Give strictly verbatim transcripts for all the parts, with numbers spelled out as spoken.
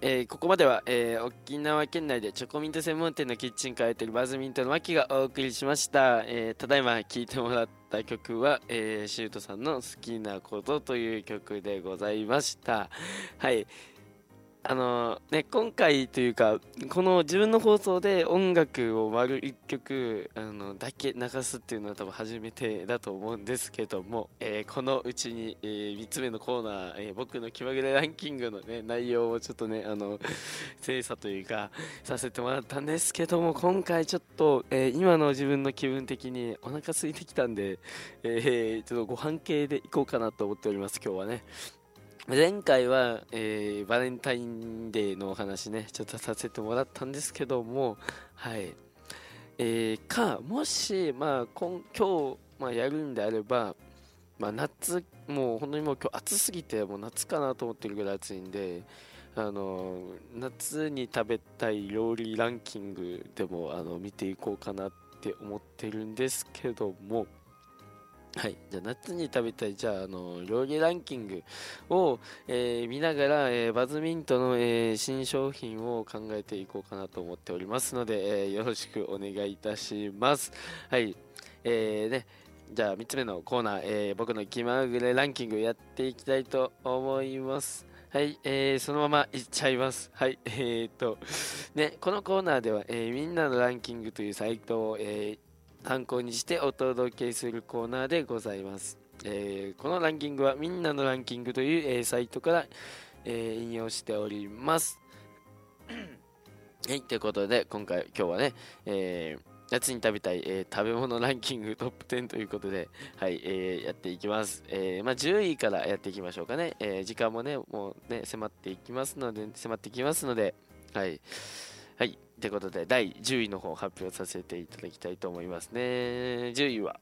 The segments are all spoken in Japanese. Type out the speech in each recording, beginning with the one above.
えーここまでは、えー沖縄県内でチョコミント専門店のキッチンカーやってるバズミントの巻がお送りしました。えーただいま聴いてもらった曲は、えーシュートさんの好きなことという曲でございました。はい。あのね、今回というか、この自分の放送で音楽を丸一曲あのだけ流すっていうのは多分初めてだと思うんですけども、えーこのうちに、えー、みっつめのコーナー、えー僕の気まぐれランキングのね、内容をちょっとね、あの、精査というか、させてもらったんですけども、今回ちょっと、えー今の自分の気分的にお腹空いてきたんで、えーちょっとご飯系でいこうかなと思っております、今日はね。前回は、えーバレンタインデーのお話ね、ちょっとさせてもらったんですけども、はい。えーか、もし、まあ、今今日、まあ、やるんであれば、まあ、夏、もう本当にもう今日暑すぎて、もう夏かなと思ってるぐらい暑いんで、あの、夏に食べたい料理ランキングでも、あの、見ていこうかなって思ってるんですけども、はい。じゃあ、夏に食べたい、じゃあ、あの、料理ランキングを、えー見ながら、えーバズミントの、えー新商品を考えていこうかなと思っておりますので、えーよろしくお願いいたします。はい。えーね、じゃあ、みっつめのコーナー、えー僕の気まぐれランキングやっていきたいと思います。はい、えーそのままいっちゃいます。はい、えーっと、ね、このコーナーでは、えーみんなのランキングというサイトを、えー参考にしてお届けするコーナーでございます。えーこのランキングはみんなのランキングという、えーサイトから、えー引用しております。はい、ということで今回今日はね、えー夏に食べたい、えー食べ物ランキングトップじゅうということで、はい、えーやっていきます。えーまあ、じゅういからやっていきましょうかね。えー時間もね、もうね、迫っていきますので、迫ってきますので、はい。はい。ということで、だいじゅういの方を発表させていただきたいと思いますね。じゅういは、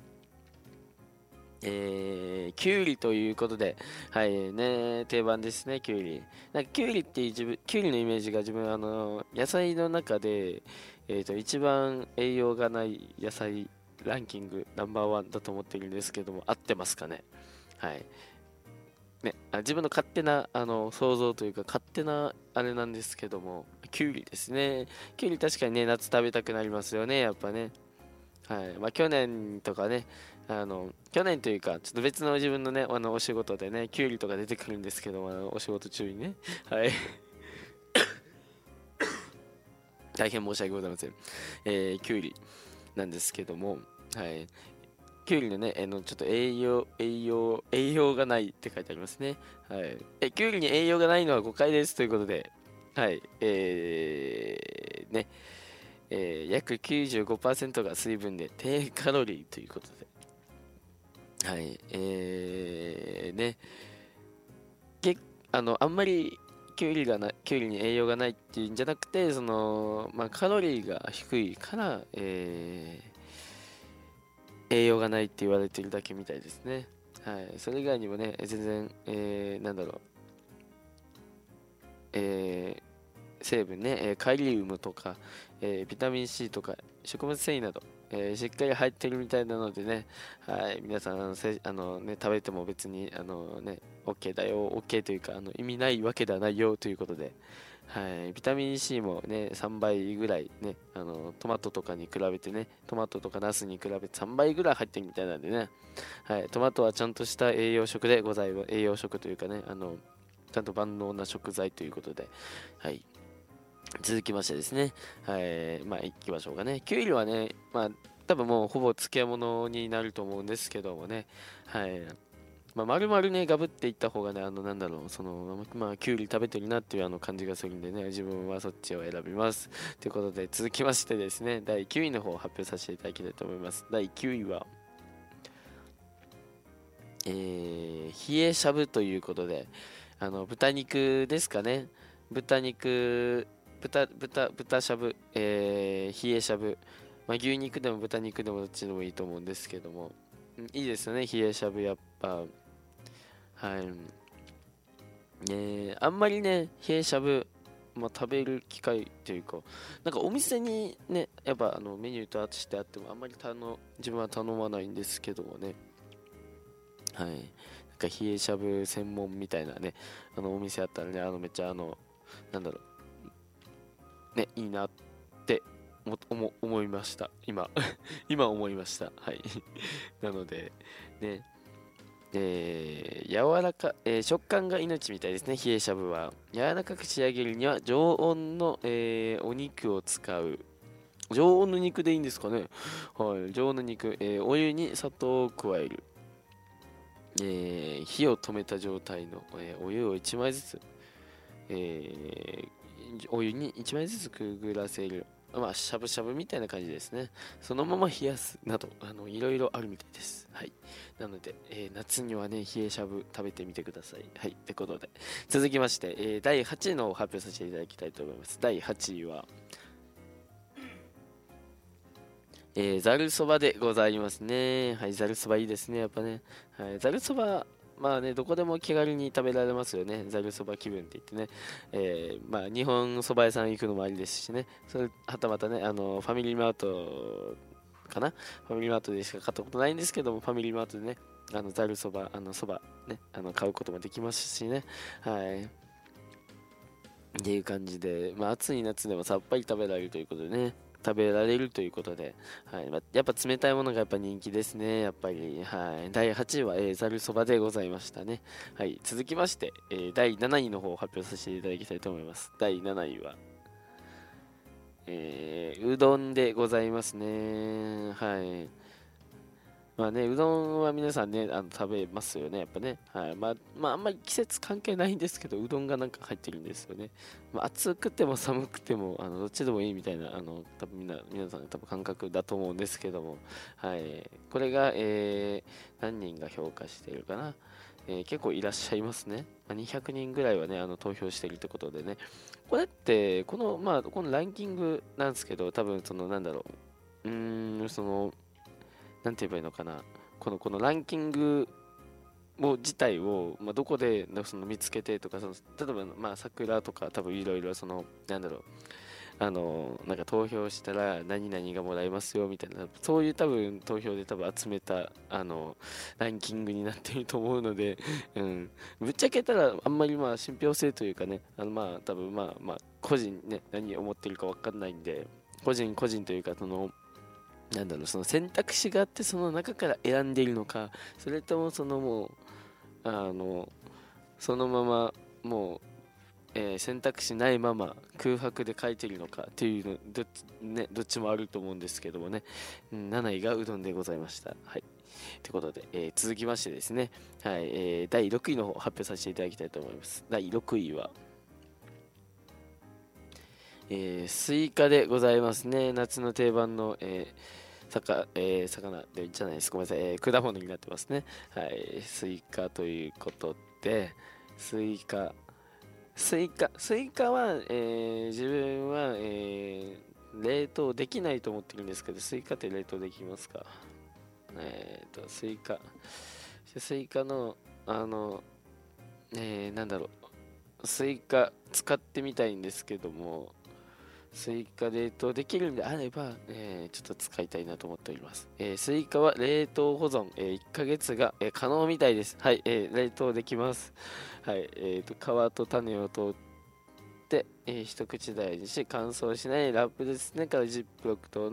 えー、きゅうりということで、はいね、定番ですね、きゅうり。なんかきゅうりって自分、きゅうりのイメージが自分、あの、野菜の中で、えっと、一番栄養がない野菜ランキングナンバーワンだと思ってるんですけども、合ってますかね。はい。ね、あ自分の勝手なあの想像というか勝手なあれなんですけども、きゅうりですね。きゅうり確かにね、夏食べたくなりますよね、やっぱね。はい。まあ去年とかね、あの、去年というか、ちょっと別の自分のね、あの、お仕事でね、きゅうりとか出てくるんですけども、あのお仕事中にね。はい。大変申し訳ございません。えー、きゅうりなんですけども、はい。きゅうりのね、あの、ちょっと栄養、栄養、栄養がないって書いてありますね。はい。え、きゅうりに栄養がないのは誤解ですということで、はい。えー、ね、えー、約きゅうじゅうごパーセントが水分で低カロリーということで、はい。えー、ね、け、あの、あんまりきゅうりがな、きゅうりに栄養がないっていうんじゃなくて、その、まあ、カロリーが低いから、えー、栄養がないって言われてるだけみたいですね。はい。それ以外にもね、全然、えー、なんだろう、えー、成分ね、えーカリウムとか、えービタミン C とか、食物繊維など、えーしっかり入ってるみたいなのでね、はい、皆さん、あの、せあのね、食べても別に、あのね、OK だよ、OK というか、あの、意味ないわけではないよということで、はい、ビタミン C もね、さんばいぐらいね、あの、トマトとかに比べてね、トマトとかナスに比べてさんばいぐらい入ってるみたいなんでね、はい、トマトはちゃんとした栄養食でございます。栄養食というかね、あの、ちゃんと万能な食材ということで、はい。続きましてですね、はい、まあ、行きましょうかね。きゅうりはね、まあ、多分もうほぼ漬物になると思うんですけどもね、はい。まあ、丸々ね、ガブっていった方がね、あの、なんだろう、その、まあ、きゅうり食べてるなっていうあの感じがするんでね、自分はそっちを選びます。ということで、続きましてですね、だいきゅういの方を発表させていただきたいと思います。だいきゅういは、えー、冷えしゃぶということで、あの、豚肉ですかね。豚肉、豚、豚、豚しゃぶ、えー、冷えしゃぶ。まあ、牛肉でも豚肉でもどっちでもいいと思うんですけども。うんいいですよね、冷えしゃぶ、やっぱ。はい。ねあんまりね、冷えしゃぶ、まあ、食べる機会というか、なんかお店にね、やっぱあのメニューとしてあっても、あんまり頼自分は頼まないんですけどもね。はい。なんか冷えしゃぶ専門みたいなね、あのお店あったらね、あのめっちゃあの、 なんだろうね、いいなっても思思いました今今思いました。はいなのでね、えー柔らか、えー食感が命みたいですね。冷えしゃぶは柔らかく仕上げるには常温の、えーお肉を使う。常温の肉でいいんですかね。はい、常温の肉、えーお湯に砂糖を加える。えー火を止めた状態の、えーお湯をいちまいずつ、えーお湯にいちまいずつくぐらせる。まあ、しゃぶしゃぶみたいな感じですね。そのまま冷やすなど、あの、いろいろあるみたいです。はい。なので、えー夏にはね、冷えしゃぶ食べてみてください。はい。ってことで、続きまして、えーだいはちいのを発表させていただきたいと思います。だいはちいは、えー、ざるそばでございますね。はい、ざるそばいいですね、やっぱね。はい、ざるそば、まあね、どこでも気軽に食べられますよね。ざるそば気分って言ってね。えーまあ、日本そば屋さん行くのもありですしね。それ、はたまたね、あの、ファミリーマートかな。ファミリーマートでしか買ったことないんですけども、ファミリーマートでね、あの、ざるそば、あの、そば、ね、あの、買うこともできますしね。はい。っていう感じで、まあ、暑い夏でもさっぱり食べられるということでね、食べられるということで、はいまあ、やっぱ冷たいものがやっぱ人気ですね、やっぱり。はい、だいはちいは、えー、ざるそばでございましたね。はい、続きまして、えーだいなないの方を発表させていただきたいと思います。だいなないは、えーうどんでございますね。はい。まあね、うどんは皆さんね、あの食べますよね、やっぱね。はい。まあ、まあ、あんまり季節関係ないんですけど、うどんがなんか入ってるんですよね。まあ、暑くても寒くても、あの、どっちでもいいみたいな、あの、多分みんな、皆さん多分感覚だと思うんですけども、はい。これが、えー、何人が評価しているかな。えー結構いらっしゃいますね。まあ、にひゃくにんぐらいはね、あの投票しているってことでね。これって、この、まあ、このランキングなんですけど、多分、その、なんだろう。うーん、その、なんて言えばいいのかな、このこのランキングを自体を、まあ、どこでなその見つけてとか、その例えば、まあ、桜とか多分いろいろそのなんだろう、あのなんか投票したら何々がもらえますよみたいな、そういう多分投票で多分集めたあのランキングになっていると思うので、うん、ぶっちゃけたらあんまりまあ信憑性というかね、あのまあ多分まあまあ個人ね何を思ってるかわかんないんで、個人個人というかそのなんだろう、その選択肢があってその中から選んでいるのか、それともそのもうあのそのままもう、えー選択肢ないまま空白で書いているのかっていうのどっち、ね、どっちもあると思うんですけどもね、うん、なないがうどんでございました。はい。ということで、えー続きましてですね、はい、えーだいろくいの方発表させていただきたいと思います。だいろくいは、えースイカでございますね。夏の定番の、えーさか、えー魚でじゃないです。ごめんなさい、えー果物になってますね。はい、スイカということで、スイカ、スイカ、スイカは、えー自分は、えー冷凍できないと思ってるんですけど、スイカって冷凍できますか？えーと、スイカ、スイカの、あの、えーなんだろう、スイカ使ってみたいんですけども、スイカ冷凍できるんであれば、えーちょっと使いたいなと思っております。えースイカは冷凍保存、えーいっかげつが、えー可能みたいです。はい、えー冷凍できます。はい、えーと、皮と種を取って、えー一口大にし、乾燥しないラップでですね、からジップロックと